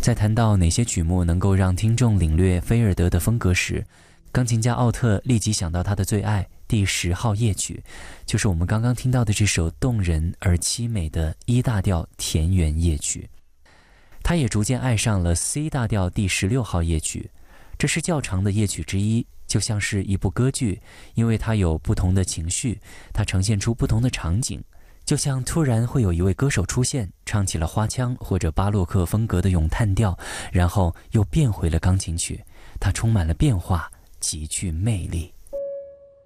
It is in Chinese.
在谈到哪些曲目能够让听众领略菲尔德的风格时，钢琴家奥特立即想到他的最爱第10号夜曲，就是我们刚刚听到的这首动人而凄美的E大调田园夜曲。他也逐渐爱上了 C 大调第16号夜曲，这是较长的夜曲之一，就像是一部歌剧，因为它有不同的情绪，它呈现出不同的场景，就像突然会有一位歌手出现，唱起了花腔或者巴洛克风格的咏叹调，然后又变回了钢琴曲，它充满了变化，极具魅力。